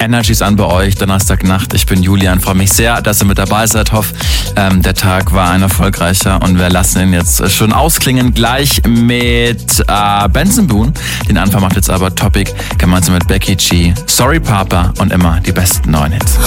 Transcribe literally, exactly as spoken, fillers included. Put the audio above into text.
Energies an bei euch, Donnerstagnacht. Ich bin Julian, freue mich sehr, dass ihr mit dabei seid. Hoffe, ähm, der Tag war ein erfolgreicher und wir lassen ihn jetzt schon ausklingen. Gleich mit äh, Benson Boone. Den Anfang macht jetzt aber Topic gemeinsam mit Becky G. Sorry Papa und immer die besten neuen Hits.